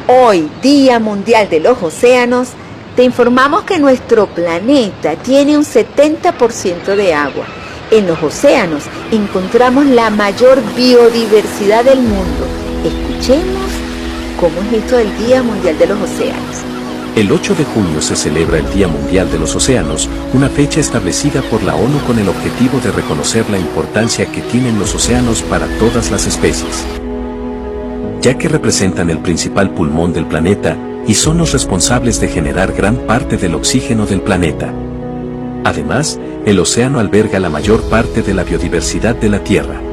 Hoy, Día Mundial de los Océanos, te informamos que nuestro planeta tiene un 70% de agua. En los océanos encontramos la mayor biodiversidad del mundo. Escuchemos cómo es esto del Día Mundial de los Océanos. El 8 de junio se celebra el Día Mundial de los Océanos, una fecha establecida por la ONU con el objetivo de reconocer la importancia que tienen los océanos para todas las especies, ya que representan el principal pulmón del planeta y son los responsables de generar gran parte del oxígeno del planeta. Además, el océano alberga la mayor parte de la biodiversidad de la Tierra.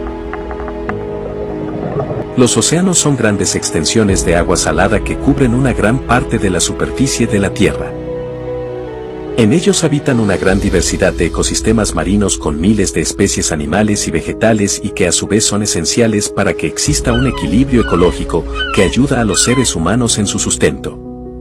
Los océanos son grandes extensiones de agua salada que cubren una gran parte de la superficie de la Tierra. En ellos habitan una gran diversidad de ecosistemas marinos con miles de especies animales y vegetales y que a su vez son esenciales para que exista un equilibrio ecológico que ayuda a los seres humanos en su sustento.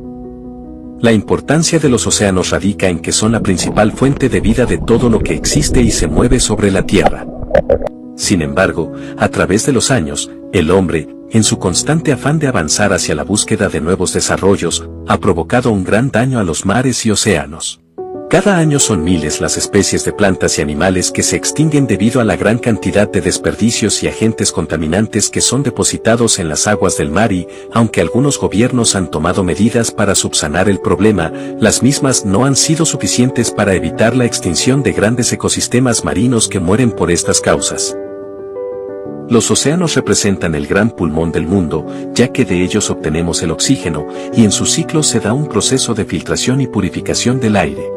La importancia de los océanos radica en que son la principal fuente de vida de todo lo que existe y se mueve sobre la Tierra. Sin embargo, a través de los años, el hombre, en su constante afán de avanzar hacia la búsqueda de nuevos desarrollos, ha provocado un gran daño a los mares y océanos. Cada año son miles las especies de plantas y animales que se extinguen debido a la gran cantidad de desperdicios y agentes contaminantes que son depositados en las aguas del mar y, aunque algunos gobiernos han tomado medidas para subsanar el problema, las mismas no han sido suficientes para evitar la extinción de grandes ecosistemas marinos que mueren por estas causas. Los océanos representan el gran pulmón del mundo, ya que de ellos obtenemos el oxígeno, y en su ciclo se da un proceso de filtración y purificación del aire.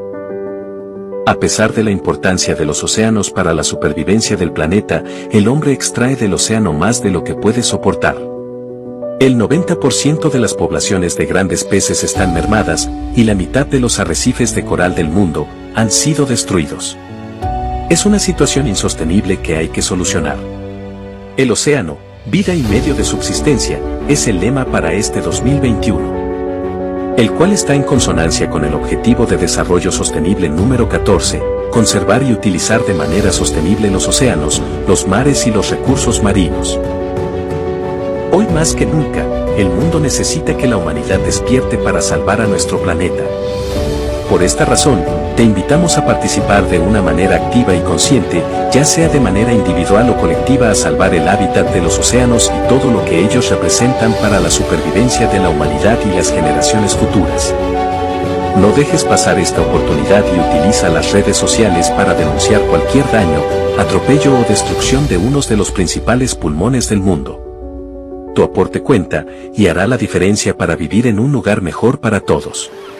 A pesar de la importancia de los océanos para la supervivencia del planeta, el hombre extrae del océano más de lo que puede soportar. El 90% de las poblaciones de grandes peces están mermadas, y la mitad de los arrecifes de coral del mundo han sido destruidos. Es una situación insostenible que hay que solucionar. El océano, vida y medio de subsistencia, es el lema para este 2021, el cual está en consonancia con el Objetivo de Desarrollo Sostenible número 14, conservar y utilizar de manera sostenible los océanos, los mares y los recursos marinos. Hoy más que nunca, el mundo necesita que la humanidad despierte para salvar a nuestro planeta. Por esta razón, te invitamos a participar de una manera activa y consciente, ya sea de manera individual o colectiva, a salvar el hábitat de los océanos y todo lo que ellos representan para la supervivencia de la humanidad y las generaciones futuras. No dejes pasar esta oportunidad y utiliza las redes sociales para denunciar cualquier daño, atropello o destrucción de uno de los principales pulmones del mundo. Tu aporte cuenta y hará la diferencia para vivir en un lugar mejor para todos.